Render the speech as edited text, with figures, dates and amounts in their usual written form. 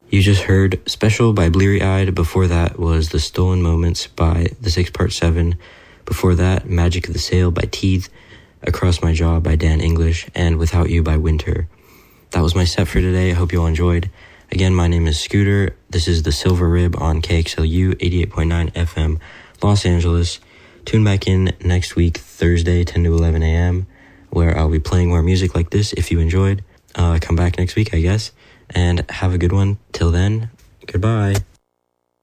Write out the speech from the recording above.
You just heard Special by Bleary Eyed. Before that was The Stolen Moments by The 6 Part 7. Before that, Magic of the Sail by Teeth, Across My Jaw by Dan English, and Without You by Winter. That was my set for today. I hope you all enjoyed. Again, my name is Scooter. This is the Silver Rib on KXLU 88.9 FM, Los Angeles. Tune back in next week, Thursday, 10 to 11 a.m., where I'll be playing more music like this. If you enjoyed, come back next week, I guess, and have a good one. Till then, goodbye.